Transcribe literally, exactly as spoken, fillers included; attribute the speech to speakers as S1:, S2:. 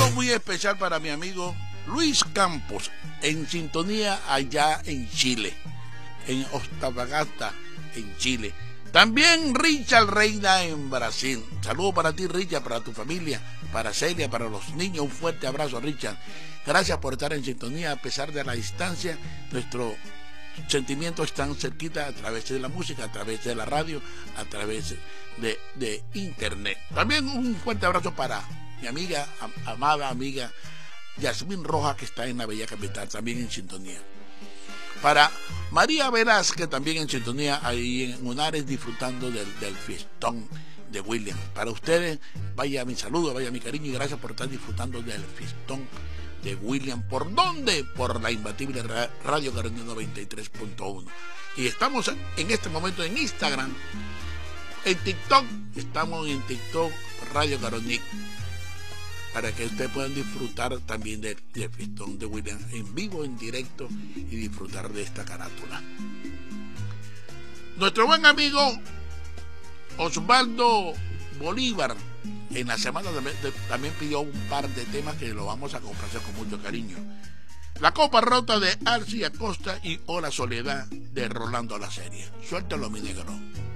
S1: saludo muy especial para mi amigo Luis Campos, en sintonía allá en Chile, en Antofagasta, en Chile. También Richard Reina en Brasil. Saludo para ti, Richard, para tu familia, para Celia, para los niños. Un fuerte abrazo, Richard. Gracias por estar en sintonía a pesar de la distancia. Nuestros sentimientos están cerquita a través de la música, a través de la radio, a través de, de internet. También un fuerte abrazo para mi amiga, am, amada amiga Yasmín Rojas, que está en la bella capital, también en sintonía. Para María Velázquez, también en sintonía ahí en Munares, disfrutando del, del fiestón de William. Para ustedes, vaya mi saludo, vaya mi cariño y gracias por estar disfrutando del fiestón de William. ¿Por dónde? Por la imbatible Radio Carolina noventa y tres punto uno. Y estamos en este momento en Instagram, en TikTok, estamos en TikTok Radio Carolina, para que ustedes puedan disfrutar también del, del fiestón de William en vivo, en directo, y disfrutar de esta carátula. Nuestro buen amigo Osvaldo Bolívar en la semana también, también pidió un par de temas que lo vamos a complacer con mucho cariño. La Copa Rota de Arci Acosta y O la Soledad de Rolando La Serie. Suéltalo, mi negro.